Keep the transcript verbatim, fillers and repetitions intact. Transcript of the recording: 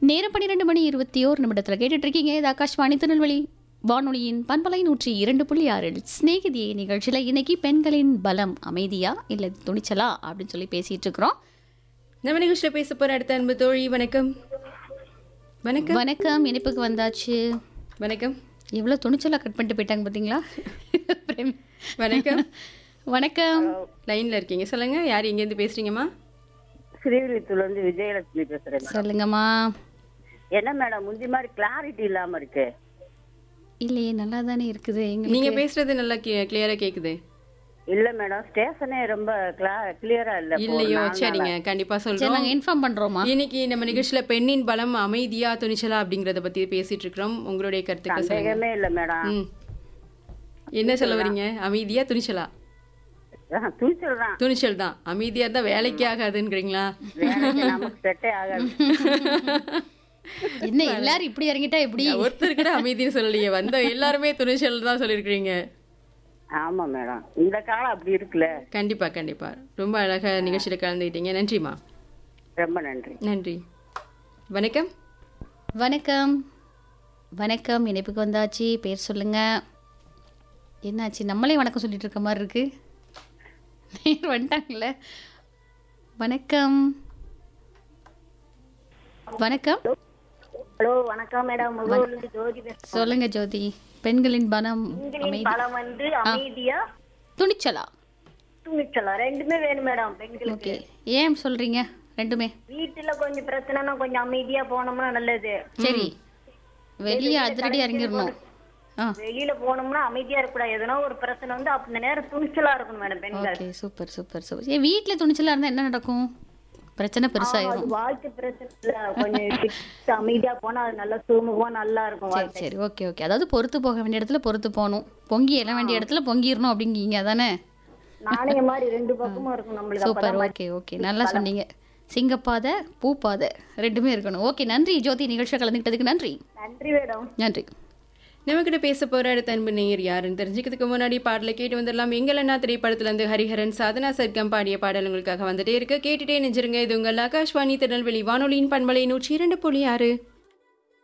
நேரம் பன்னிரண்டு மணி இருபத்தி ஓரு நிமிடத்தில் கேட்டுட்டு இருக்கீங்க. இது ஆகாஷ்வாணி திருநெல்வேலி வானொலியின் பண்பலை நூற்றி இரண்டு புள்ளி ஆறில் ஸ்நேகிதியை நிகழ்ச்சியில் இன்னைக்கு பெண்களின் பலம் அமைதியா இல்லை துணிச்சலா அப்படின்னு சொல்லி பேசிட்டு இருக்கிறோம். நம்ம நிகழ்ச்சியில் பேச போற அடுத்த அன்பு தோழி வணக்கம். வணக்கம் வணக்கம். இணைப்புக்கு வந்தாச்சு. வணக்கம். எவ்வளோ துணிச்சலாக கட் பண்ணிட்டு போயிட்டாங்க பார்த்தீங்களா? வணக்கம். வணக்கம். லைன்ல இருக்கீங்க, சொல்லுங்க. யார் எங்கேருந்து பேசுறீங்கம்மா? ஸ்ரீவில்லித்துல இருந்து விஜயலட்சுமி பேசுறேன். சொல்லுங்கம்மா. என்ன மேடம் முந்தி மாதிரி கிளாரிட்டி இல்லாம இருக்கு? இல்லையே, நல்லா தானே இருக்குது. நீங்க பேசுறது நல்லா கிளியரா கேக்குது. இல்ல மேடம், ஸ்டேஷனே ரொம்ப கிளியரா இல்ல. இல்லையோ? சரிங்க, கண்டிப்பா சொல்றோம். நாங்க இன்ஃபார்ம் பண்றோமா. இன்னைக்கு நம்ம நிகழ்ச்சியில பெண்ணின் பலம் அமைதியா துணிச்சலா அப்படிங்கறத பத்தி பேசிட்டு இருக்கிறோம். உங்களுடைய கருத்துக்கள் சொல்லுங்க. சந்தேகமே இல்ல மேடம். ம். என்ன சொல்ல வரீங்க? அமைதியா துணிச்சலா? துணிச்சல் தான். துணிச்சல் தான். அமைதியா தான் வேலைக்கு ஆகாதுங்கிறீங்களா? நமக்கு செட்டே ஆகாது. என்ன எல்லாரும் இப்படி இறங்கிட்டா எப்படி? ஒருத்தர் கூட அமைதின்னு சொல்லலையே, வந்த எல்லாருமே துணிச்சல் தான் சொல்லிருக்கீங்க. ஆமா மேடம், இந்த காலம் அப்படி இருக்குல்ல. கண்டிப்பா கண்டிப்பா. ரொம்ப அழகா நிகழ்ச்சியில கலந்துக்கிட்டீங்க. நன்றிமா. ரொம்ப நன்றி. நன்றி. வணக்கம். வணக்கம். வணக்கம். இணைப்புக்கு வந்தாச்சு. பேர் சொல்லுங்க. என்னாச்சு, நம்மளே வணக்கம் சொல்லிட்டு இருக்க மாதிரி இருக்கு. நேர் வந்துட்டாங்களே. வணக்கம். வணக்கம். ஹலோ, வணக்கம் மேடம். ஜோதி பேசுறேன். சொல்லுங்க ஜோதி. பெண்களின் பலம் பெண்களின் பலம் வந்து அமைதியா துணிச்சலா? துணிச்சலா ரெண்டுமே வேணும் மேடம் பெண்களுக்கு. ஏன் சொல்றீங்க ரெண்டுமே? வீட்டுல கொஞ்சம் பிரச்சனைனா கொஞ்சம் அமைதியா போனோம்னா நல்லது. சரி, வெளியே அதிரடி இறங்கிடணும். வெளியில போனோம்னா அமைதியா இருக்கக்கூடாது. எதனா ஒரு பிரச்சனை வந்து அந்த நேரம் துணிச்சலா இருக்கணும் மேடம் பெண்கள். Okay, super super super. ஏன் வீட்டுல துணிச்சலா இருந்தா என்ன நடக்கும்? பிரச்சனை பெருசாயிரும். வாழ்க்கை பிரச்சனை கொஞ்சம் அமைதியா போனா அது நல்லா சுமூகமா நல்லா இருக்கும். சரி சரி, ஓகே ஓகே. அதாவது பொறுத்து போக வேண்டிய இடத்துல பொறுத்து போகணும், பொங்கி எழ வேண்டிய இடத்துல பொங்கிடணும் அப்படிங்கீங்க, அதானே? நாணய மாதிரி ரெண்டு பக்கமும் இருக்கும் நம்மளுக்கு. சூப்பர். ஓகே ஓகே, நல்லா சொன்னீங்க. சிங்கப்பாதை பூப்பாதை ரெண்டுமே இருக்கணும். ஓகே, நன்றி ஜோதி. நிகழ்ச்சியை கலந்துக்கிட்டதுக்கு நன்றி. நன்றி மேடம். நன்றி. நம்மகிட்ட பேச போற அடுத்த அன்பு நேயர் யாருன்னு தெரிஞ்சுக்கிறதுக்கு முன்னாடி பாடலை கேட்டு வந்துடலாம். எங்களன்னா திரைப்படத்துல இருந்து ஹரிஹரன் சாதனா சர்க்கம் பாடிய பாடல் உங்களுக்காக வந்துட்டே இருக்கு. கேட்டுட்டே நெஞ்சிருங்க. இது உங்கள் ஆகாஷ்வாணி திருநெல்வேலி வானொலியின் பண்பலை நூற்றி இரண்டு புள்ளி ஆறு.